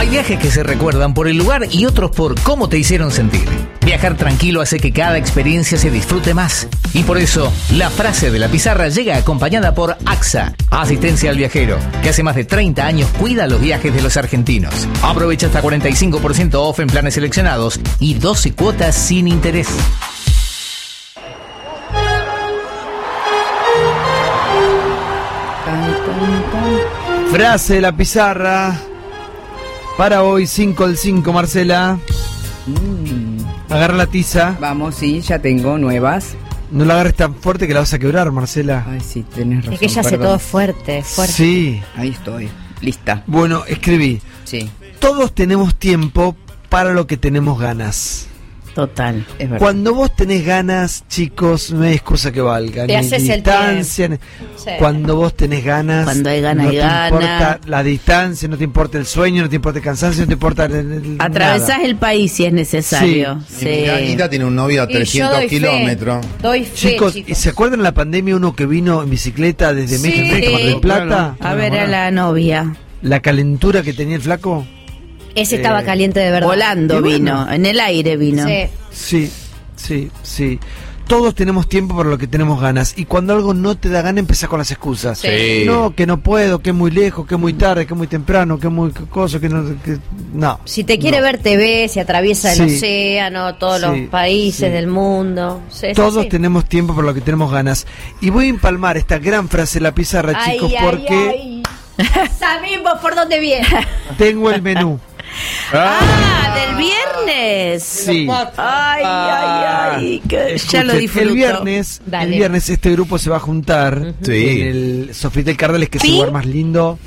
Hay viajes que se recuerdan por el lugar y otros por cómo te hicieron sentir. Viajar tranquilo hace que cada experiencia se disfrute más. Y por eso, la frase de la pizarra llega acompañada por AXA, Asistencia al Viajero, que hace más de 30 años cuida los viajes de los argentinos. Aprovecha hasta 45% off en planes seleccionados y 12 cuotas sin interés. Frase de la pizarra para hoy, 5 del 5, Marcela. Agarra la tiza. Vamos, sí, ya tengo nuevas. No la agarres tan fuerte que la vas a quebrar, Marcela. Ay, sí, tenés razón. Es que ella hace todo fuerte, fuerte. Sí. Ahí estoy, lista. Bueno, escribí. Sí, Todos tenemos tiempo para lo que tenemos ganas. Total. es verdad. Cuando vos tenés ganas, chicos, no hay excusa que valga. Te Ni haces el distancia. Sí. Cuando vos tenés ganas. Cuando hay ganas, no hay te ganas. importa la distancia, no te importa el sueño, no te importa el cansancio, no te importa Atravesás nada. el país si es necesario. Mi Anita tiene un novio a 300 kilómetros. Doy fe, Chicos, chicos. ¿se acuerdan la pandemia uno que vino en bicicleta desde Sí. México a Mar del Plata? A ver a la novia. La calentura que tenía el flaco. Ese estaba caliente de verdad. Volando Y bueno. vino, en el aire vino. Sí, sí, sí. Todos tenemos tiempo para lo que tenemos ganas. Y cuando algo no te da gana, empezás con las excusas. Sí. No, que no puedo, que es muy lejos, que es muy tarde, que es muy temprano, que es muy cosa, que no. Que, no. Si te quiere No. ver, te ve, se atraviesa el Sí. océano, todos Sí, los países sí. del mundo. Sí, es Todos así. tenemos tiempo para lo que tenemos ganas. Y voy a empalmar esta gran frase en la pizarra, chicos, porque Sabemos por dónde viene. tengo el menú. Del viernes. Sí. Ay, que ya lo Escuchen, disfruto. el viernes este grupo se va a juntar Sí. en el Sofitel Cardales, que es el ¿Sí? lugar más lindo.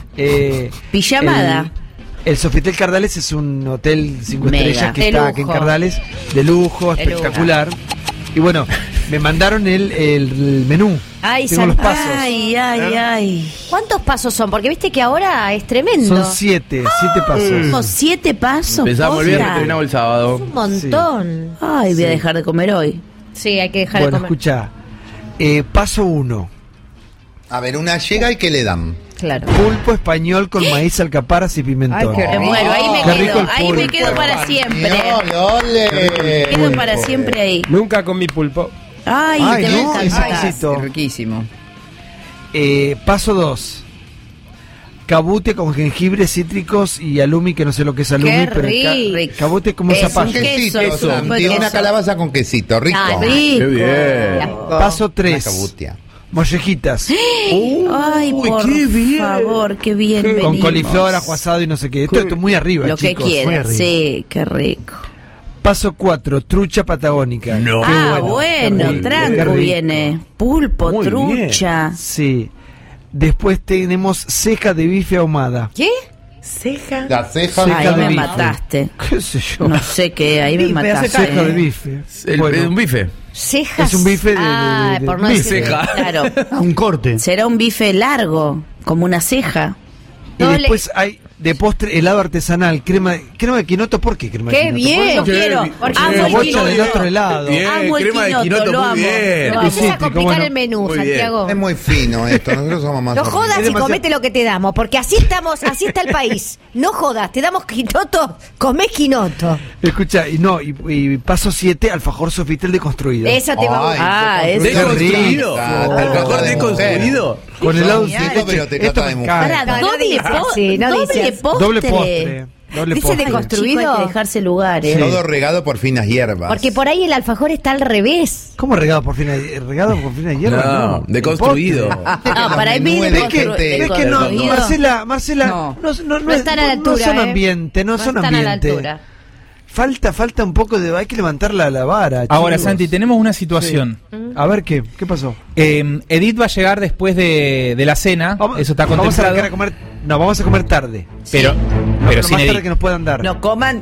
Pijamada. El Sofitel Cardales es un hotel 5 Mega. estrellas que De está aquí en lujo. Cardales, de lujo, De espectacular. Y bueno, me mandaron el menú. Ay, Tengo los pasos. ay. ¿Cuántos pasos son? Porque viste que ahora es tremendo. Son 7 pasos. Somos 7 pasos. Empezamos el viernes, posta. terminamos el sábado. Un montón. Ay, voy a Sí. dejar de comer hoy. Sí, hay que dejar Bueno, de comer. escucha. Paso 1. A ver, una llega y ¿qué le dan? Claro. Pulpo español con maíz, alcaparras y pimentón. Ay, qué rico. Bueno, ahí me Qué rico quedo. el Ahí me pulpo. quedo para siempre. ¡Ole! Quedo para siempre ahí. Nunca comí pulpo. Ay, Ay, te no, va a es encantar. exquisito. Es riquísimo. Paso 2. Cabute con jengibre, cítricos y alumi, que no sé lo que es alumi, Qué pero rico. cabute como Es un zapallo. queso, Quesito, un Santi, una queso. calabaza con quesito, rico. Ah, rico. Qué bien. Paso Una 3. cabutia. Mollejitas. Ay, por favor, qué bien Con venimos. coliflor, ajo asado y no sé qué. Esto es muy arriba, Lo que chicos. muy quieras, arriba. sí, qué rico. Paso 4. Trucha patagónica. No. Qué Ah, qué bueno, rico, qué tranco rico. viene. Pulpo, Muy trucha. Sí. Después tenemos ceja de bife ahumada. ¿Qué? Ceja. La ceja. Ceja Ahí de me bife. mataste. ¿Qué sé yo? No sé qué, ahí me mataste. Ceja de bife. Bueno, Un bife. Cejas. Es un bife de- Ah, de por no bife. decir. Claro. Un corte. Será un bife largo, como una ceja. Y No, después hay de postre helado artesanal, crema de quinoto. ¿Por qué crema de ¡Qué quinoto? bien! ¿Por qué? Quiero. Porque Amo la el bocha quinoto. del otro helado. Bien, Amo el crema de quinoto, quinoto, lo muy amo. bien. Lo Sí, haces a sí, complicar cómo el menú, Muy bien. Santiago. Es muy fino esto, nosotros somos más No horribles. jodas Es y demasiado- comete lo que te damos, porque así estamos, así está el país. No jodas, te damos quinoto, comés quinoto. Escucha, y paso 7, alfajor Sofitel deconstruido. Esa te va a Ay, gustar. ¿deconstruido? rico. ¿Alfajor deconstruido? Con helado Chico, pero te esto trata me de mujer. encanta. Pará, No doble dice postre. no Doble dice postre. Doble postre. Doble Dice postre. deconstruido. Chico, hay que dejarse lugar, ¿eh? Sí. Todo regado por finas hierbas. Porque por ahí el alfajor está al revés. ¿Cómo regado por fin de hierba? No, deconstruido. No, para mí menú de de Es que, gente. es que no, deconstruido. Marcela, No. no están a la altura, son ¿eh? ambiente, no son están a la ambiente. altura. Falta un poco de, hay que levantar la vara. Ahora, chicos. Santi, tenemos una situación. A ver qué pasó. Edith va a llegar después de la cena. Eso está vamos a contemplado. arrancar a comer, no, vamos a comer tarde. Pero Lo sin más tarde Edith. que nos puedan dar. No coman